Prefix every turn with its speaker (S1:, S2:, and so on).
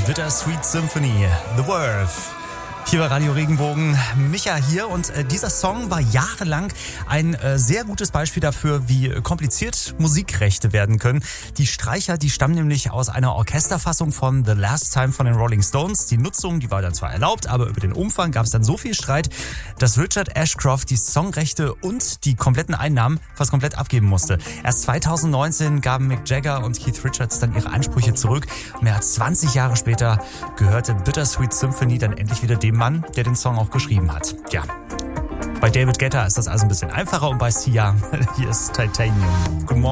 S1: Bittersweet Symphony, The Worth. Hier bei Radio Regenbogen, Micha hier und dieser Song war jahrelang ein sehr gutes Beispiel dafür, wie kompliziert Musikrechte werden können. Die Streicher, die stammen nämlich aus einer Orchesterfassung von The Last Time von den Rolling Stones. Die Nutzung, die war dann zwar erlaubt, aber über den Umfang gab es dann so viel Streit, dass Richard Ashcroft die Songrechte und die kompletten Einnahmen fast komplett abgeben musste. Erst 2019 gaben Mick Jagger und Keith Richards dann ihre Ansprüche zurück. Mehr als 20 Jahre später gehörte Bittersweet Symphony dann endlich wieder dem Mann, der den Song auch geschrieben hat. Ja, bei David Guetta ist das also ein bisschen einfacher und bei Sia, hier ist Titanium. Guten Morgen.